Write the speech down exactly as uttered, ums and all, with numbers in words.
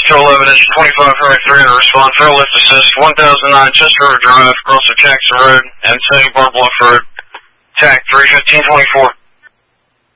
to eleven, engine twenty-five, Hurry three hundred, response, rail lift assist, one thousand nine, Chester River Drive, across the Jackson Road, and Sandy Bar Bluff Road, T A C three fifteen twenty-four.